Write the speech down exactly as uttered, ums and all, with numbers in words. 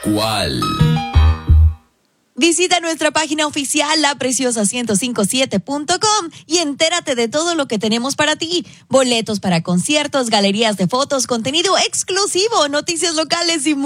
cual. Visita nuestra página oficial la preciosa ciento cincuenta y siete punto com y entérate de todo lo que tenemos para ti. Boletos para conciertos, galerías de fotos, contenido exclusivo, noticias locales y